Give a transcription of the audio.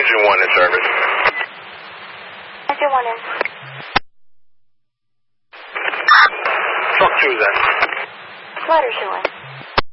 Engine 1 in service. Engine 1 in. Truck 2 then. Ladder 2 in.